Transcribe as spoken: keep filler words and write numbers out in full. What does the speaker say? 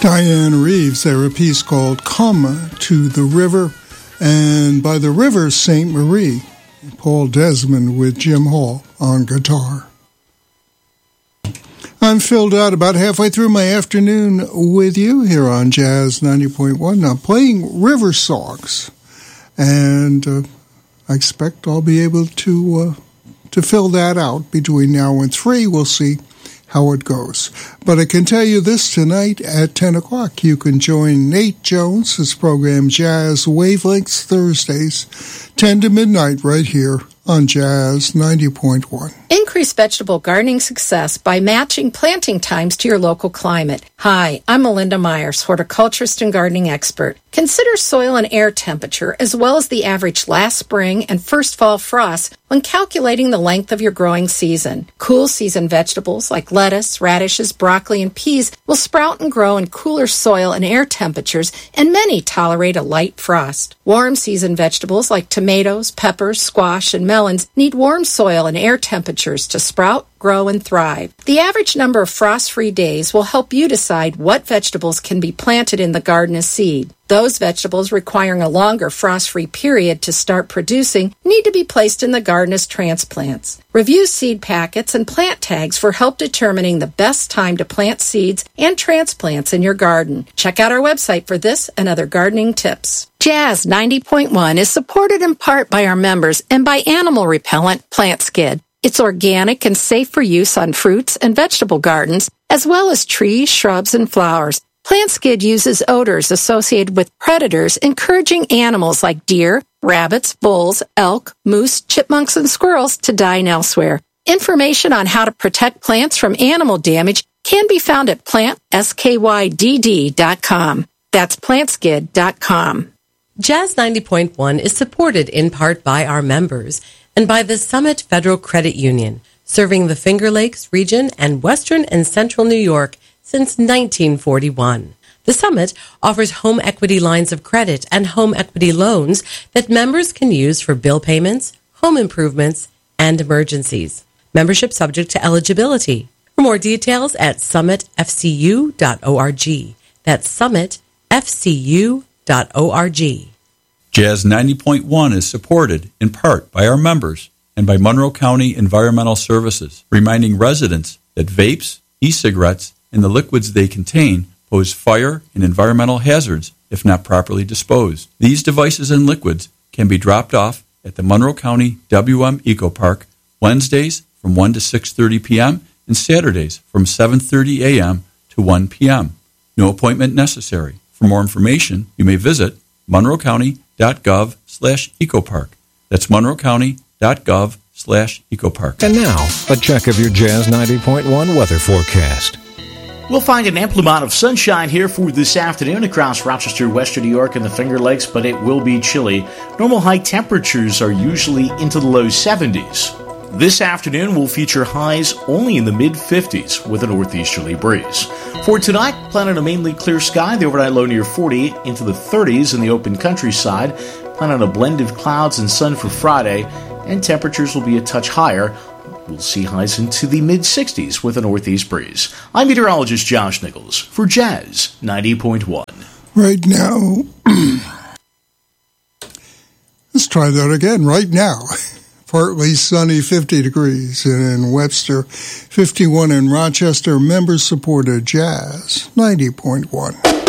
Diane Reeves, there a piece called Come to the River, and by the river, Saint Marie, Paul Desmond with Jim Hall on guitar. I'm filled out about halfway through my afternoon with you here on Jazz ninety point one. Now, playing river songs, and uh, I expect I'll be able to uh, to fill that out between now and three. We'll see how it goes. But I can tell you this, tonight at ten o'clock, you can join Nate Jones, his program Jazz Wavelengths Thursdays, ten to midnight, right here on Jazz ninety point one. Increase vegetable gardening success by matching planting times to your local climate. Hi, I'm Melinda Myers, horticulturist and gardening expert. Consider soil and air temperature as well as the average last spring and first fall frost when calculating the length of your growing season. Cool season vegetables like lettuce, radishes, broccoli, and peas will sprout and grow in cooler soil and air temperatures, and many tolerate a light frost. Warm season vegetables like tomatoes, peppers, squash, and melons need warm soil and air temperatures to sprout, grow, and thrive. The average number of frost-free days will help you decide what vegetables can be planted in the garden as seed. Those vegetables requiring a longer frost-free period to start producing need to be placed in the garden as transplants. Review seed packets and plant tags for help determining the best time to plant seeds and transplants in your garden. Check out our website for this and other gardening tips. Jazz ninety point one is supported in part by our members and by animal repellent Plant Skid. It's organic and safe for use on fruits and vegetable gardens, as well as trees, shrubs, and flowers. Plant Skid uses odors associated with predators, encouraging animals like deer, rabbits, bulls, elk, moose, chipmunks, and squirrels to dine elsewhere. Information on how to protect plants from animal damage can be found at plant skyd dot com. That's plant skid dot com. Jazz ninety point one is supported in part by our members and by the Summit Federal Credit Union, serving the Finger Lakes region and western and central New York since nineteen forty-one. The Summit offers home equity lines of credit and home equity loans that members can use for bill payments, home improvements, and emergencies. Membership subject to eligibility. For more details at summit f c u dot org. That's summit f c u dot org. Jazz ninety point one is supported in part by our members and by Monroe County Environmental Services, reminding residents that vapes, e-cigarettes, and the liquids they contain pose fire and environmental hazards if not properly disposed. These devices and liquids can be dropped off at the Monroe County W M Eco Park Wednesdays from one to six thirty p.m. and Saturdays from seven thirty a.m. to one p.m. No appointment necessary. For more information, you may visit monroe county dot gov slash ecopark. That's monroe county dot gov slash ecopark. And now, a check of your Jazz ninety point one weather forecast. We'll find an ample amount of sunshine here for this afternoon across Rochester, Western New York, and the Finger Lakes, but it will be chilly. Normal high temperatures are usually into the low seventies. This afternoon will feature highs only in the mid-fifties with a northeasterly breeze. For tonight, plan on a mainly clear sky, the overnight low near forty, into the thirties in the open countryside. Plan on a blend of clouds and sun for Friday, and temperatures will be a touch higher. We'll see highs into the mid-sixties with a northeast breeze. I'm meteorologist Josh Nichols for Jazz ninety point one. Right now, let's try that again. Right now, partly sunny, fifty degrees in Webster, fifty-one in Rochester. Members supported Jazz ninety point one.